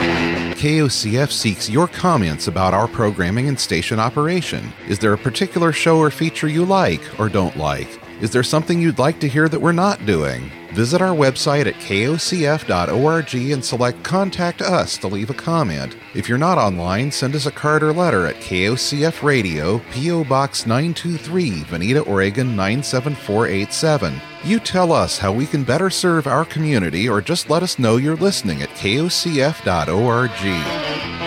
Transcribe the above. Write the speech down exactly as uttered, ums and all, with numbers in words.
K O C F seeks your comments about our programming and station operation. Is there a particular show or feature you like or don't like? Is there something you'd like to hear that we're not doing? Visit our website at k o c f dot org and select Contact Us to leave a comment. If you're not online, send us a card or letter at K O C F Radio, P O Box nine two three, Veneta, Oregon nine seven four eight seven. You tell us how we can better serve our community, or just let us know you're listening at k o c f dot org.